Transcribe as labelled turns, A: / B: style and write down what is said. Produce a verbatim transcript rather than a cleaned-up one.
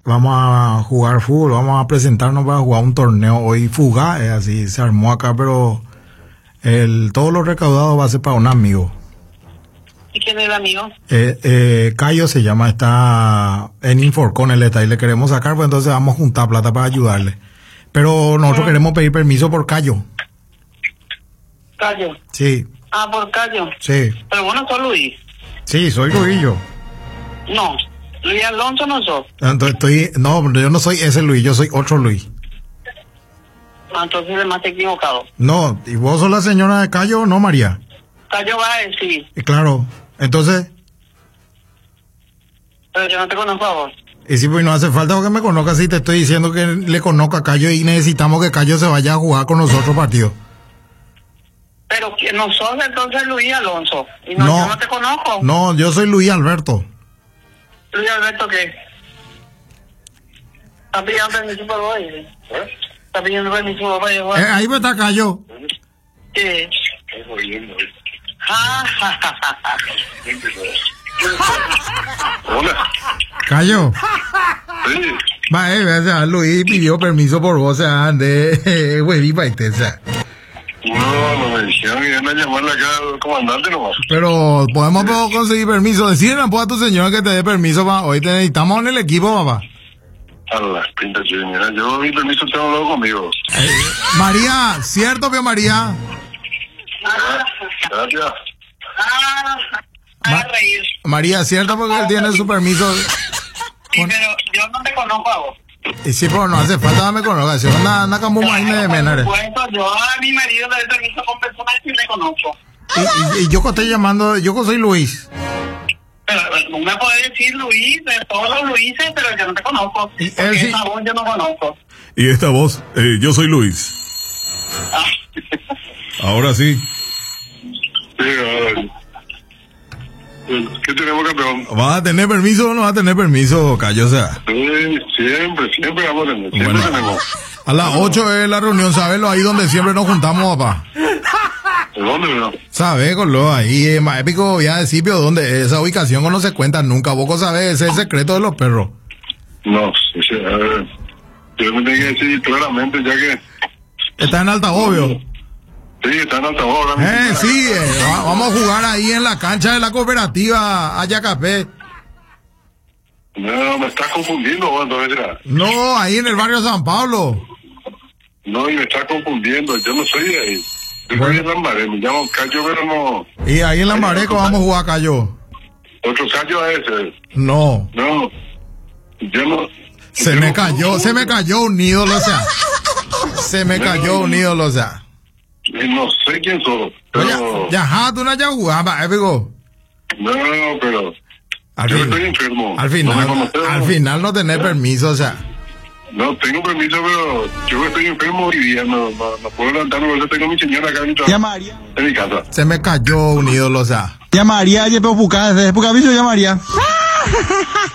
A: vamos a jugar fútbol, vamos a presentarnos para jugar un torneo hoy fugaz, es así, se armó acá, pero el todo lo recaudado va a ser para un amigo.
B: ¿Y quién es el amigo?
A: Eh, eh, Cayo se llama, está en Inforcon, él está y le queremos sacar, pues entonces vamos a juntar plata para ayudarle. Pero nosotros
B: ¿Mm?
A: queremos pedir permiso por Cayo.
B: Cayo.
A: Sí.
B: Ah, por Cayo.
A: Sí.
B: Pero bueno, sos Luis.
A: Sí, soy Luis yo.
B: No, Luis Alonso no sos.
A: Entonces estoy, no, yo no soy ese Luis, yo soy otro Luis.
B: Ah, entonces además te he equivocado.
A: No, ¿y vos sos la señora de Cayo o no, María?
B: Cayo va a decir.
A: Y claro, entonces...
B: Pero yo no te conozco a vos.
A: Y si pues no hace falta que me conozcas, si te estoy diciendo que le conozca a Cayo y necesitamos que Cayo se vaya a jugar con nosotros partido.
B: Pero que no sos entonces Luis Alonso. Y no,
A: No.
B: yo no te conozco.
A: No, yo soy Luis Alberto.
B: Luis Alberto, ¿qué? ¿Estás pidiendo permiso por vos? ¿Eh? ¿Estás pidiendo permiso por vos?
A: Eh, ahí me está Cayo.
B: ¿Qué? Ja, ja, ja, ja, ja.
C: Hola.
A: Cayo.
C: Sí.
A: Va, eh, o sea, Luis pidió permiso por vos, o sea, de güey, para este, o sea.
C: No, no me dijeron que iban a llamarle acá al comandante nomás.
A: Pero podemos podemos conseguir permiso. Decirle pues, a tu señora que te dé permiso para hoy. Te necesitamos en el equipo, papá.
C: A las pintas, mira, yo mi permiso tengo luego conmigo.
A: Eh, María, ¿cierto, Pio María?
C: Gracias.
B: Ah,
A: Ma-
B: a reír.
A: María, ¿cierto? Porque él tiene su permiso.
B: Sí, pero yo no te conozco a vos.
A: Y sí, pero no hace falta darme conozca. Si anda, anda como un de menores.
B: Por supuesto, yo a mi marido le doy permiso con personas que le conozco.
A: Y, y, y yo que estoy llamando, yo que soy Luis.
B: Pero no me puedes decir Luis, de todos los Luises, pero yo no te conozco.
A: Y él
B: Porque
A: sí.
B: esa voz yo no conozco.
D: Y esta voz, eh, yo soy Luis.
B: Ah.
D: Ahora sí.
C: Sí, ay. ¿Qué tenemos, campeón?
D: ¿Vas a tener permiso o no vas a tener permiso, Cayo? O sea,
C: Sí, siempre, siempre vamos a tener. Siempre
D: Bueno.
C: tenemos.
A: A las ocho es la reunión, ¿sabes? Ahí donde siempre nos juntamos, papá.
C: ¿De dónde, no?
A: ¿Sabes, Colo? Ahí es más épico, ya decir, pero ¿dónde? Esa ubicación no se cuenta nunca. Vos sabés, ese es el secreto de los perros.
C: No, sí, sí, a ver. Yo me tengo que decir claramente, ya que...
A: Está en altavoz, ¿vio?
C: Sí, está en altavoz ahora mismo.
A: Eh, sí, eh, va- vamos a jugar ahí en la cancha de la cooperativa Ayacapé.
C: No, me estás confundiendo vos, entonces ya.
A: No, ahí en el barrio San Pablo.
C: No, y me estás confundiendo. Yo no soy de ahí. Yo soy de Lambaré, me llamo Cayo, pero no...
A: Y ahí en la Mareco vamos a jugar, Cayo.
C: Otro Cayo a ese.
A: No,
C: No, yo no...
A: se
C: yo
A: me
C: no-
A: cayó, se me cayó un ídolo, o sea. Se me cayó un ídolo, o sea.
C: Y no sé quién soy,
A: Oye,
C: pero...
A: ya, ja, tú no ya jugabas, épico.
C: No, pero...
A: Al,
C: yo
A: fin-
C: estoy enfermo.
A: al
C: No me
A: final,
C: conoces,
A: al
C: ¿no?
A: final no tenés permiso, o sea.
C: No, tengo permiso, pero yo estoy enfermo hoy día. No, no, no puedo levantarme, por eso tengo a mi señora acá en mi, trabajo,
E: Llamaría.
C: en mi casa.
A: Se me cayó un ídolo, o sea.
E: Llamaría, Yepe Pucá, desde Pucaviso llamaría.